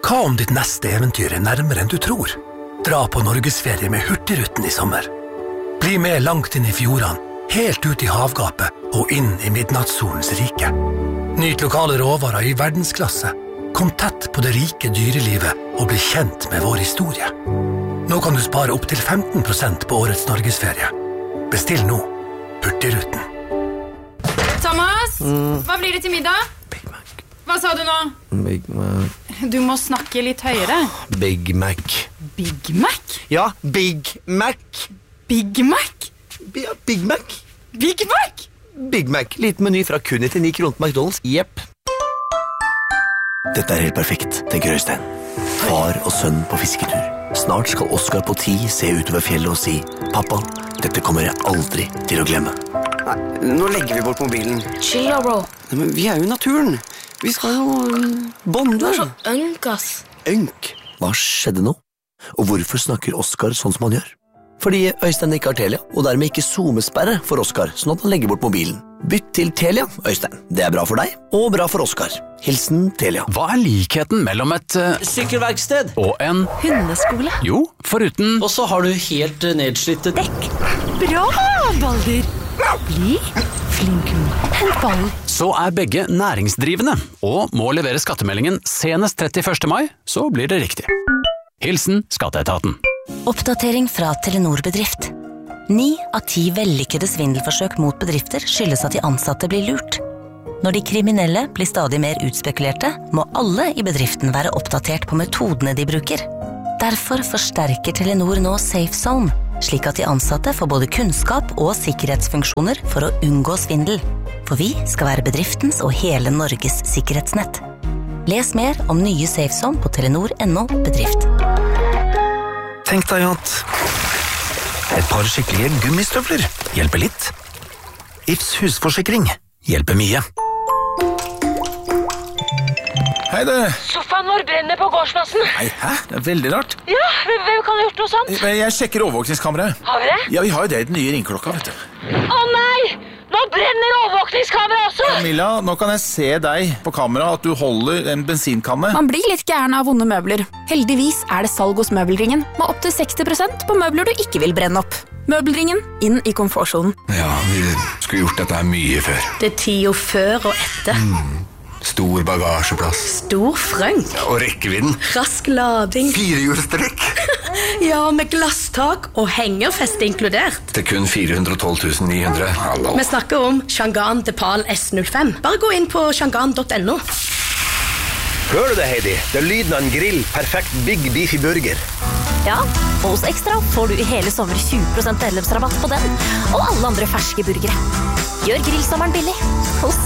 Hva om ditt neste eventyr nærmere enn du tror? Dra på Norgesferie med Hurtigruten I sommer. Bli med langt inn I fjordene, helt ut I havgapet og inn I midnattssolens rike. Nyt lokale råvarer I verdensklasse. Kom tett på det rike dyrelivet og bli kjent med vår historie. Nå kan du spare opp til 15% på årets Norgesferie. Bestill nå. Hurtigruten. Thomas, hva blir det til middag? Big Mac. Hva sa du nå? Big Mac. Du må snakke litt høyere. Big Mac. Big Mac? Ja, Big Mac. Big Mac? Ja, Big Mac. Big Mac? Big Mac. Liten meny fra kun 99 kroner på McDonald's. Jepp. Dette helt perfekt, tenker Øystein. Far og sønn på fisketur. Snart skal Oscar på 10 se utover fjellet og si «Pappa, dette kommer jeg aldri til å glemme». Nei, nå legger vi bort mobilen. Chill da, bro. Nei, men vi jo I naturen. Vi skal jo bonde. Du så ønk, ass. Ønk. Hva skjedde nå? Og hvorfor snakker Oscar sånn som han gjør? Fordi Øystein ikke har Telia, og dermed ikke zoomesperre for Oscar, sånn at han legger bort mobilen. Bytt til Telia, Øystein. Det bra for deg, og bra for Oscar. Hilsen Telia. Hva likheten mellom et Sykkelverksted. og en Hundeskole. Jo, foruten Og så har du helt nedslitte dekk. Bra, Balder. Bli flink. Hent ballen. så begge næringsdrivende og må levere skattemeldingen senest 31. mai, så blir det riktig. Hilsen Skatteetaten. Oppdatering fra Telenor Bedrift. 9 av 10 vellykkede svindelforsøk mot bedrifter skyldes at de ansatte blir lurt. Når de kriminelle blir stadig mer utspekulerte, må alle I bedriften være oppdatert på metodene de bruker. Derfor forsterker Telenor nå Safe Zone, slik at de ansatte får både kunnskap og sikkerhetsfunksjoner for å unngå svindel. For vi skal være bedriftens og hele Norges sikkerhetsnett. Les mer om nye Safe Zone på telenor.no bedrift. Tenk deg at et par skikkelige gummistøvler hjelper litt. Ifs husforsikring hjelper mye. Hei du. Sofaen vår brenner på gårdsplassen. Nei, hæ? Det veldig rart. Ja, hvem kan ha gjort noe sånt? Jeg sjekker overvåkningskameraet. Har vi det? Ja, vi har jo det I den nye ringklokka, vet du. Å nei! Nå brenner overvåkningskamera også! Camilla, nå kan jeg se deg på kamera at du holder en bensinkanne. Man blir litt gæren av vonde møbler. Heldigvis det salg hos Møbelringen, med opp til 60% på møbler du ikke vil brenne opp. Møbelringen, inn I komfortsonen. Ja, vi skulle gjort dette mye før. Det tida før og etter. Stor bagasjeplass. Stor frønk. Og rekkevidden. Rask lading. 4-hjulstrekk. Ja, med glasstak og hengerfeste inkludert. Til kun 412 900. Hallo. Vi snakker om Shangan Depal S05. Bare gå inn på shangan.no. Hører du det, Heidi? Det lyden av en grill. Perfekt Big Beefy Burger. Ja, og hos Extra får du I hele sommer 20% medlemsrabatt på den, og alle andre ferske burgere. Gjør grillsommeren billig hos